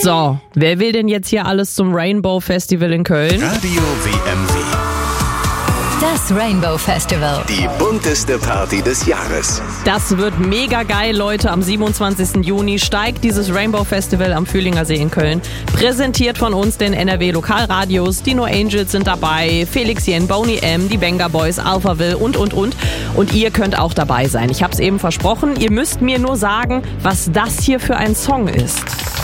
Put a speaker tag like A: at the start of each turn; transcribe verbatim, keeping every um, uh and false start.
A: So, wer will denn jetzt hier alles zum Rainbow Festival in Köln?
B: Radio W M W.
C: Das Rainbow Festival.
B: Die bunteste Party des Jahres.
A: Das wird mega geil, Leute. Am siebenundzwanzigsten Juni steigt dieses Rainbow Festival am Fühlinger See in Köln. Präsentiert von uns, den N R W Lokalradios. Die No Angels sind dabei, Felix Jen, Boney M, die Venga Boys, Alphaville und, und, und. Und ihr könnt auch dabei sein. Ich habe es eben versprochen. Ihr müsst mir nur sagen, was das hier für ein Song ist.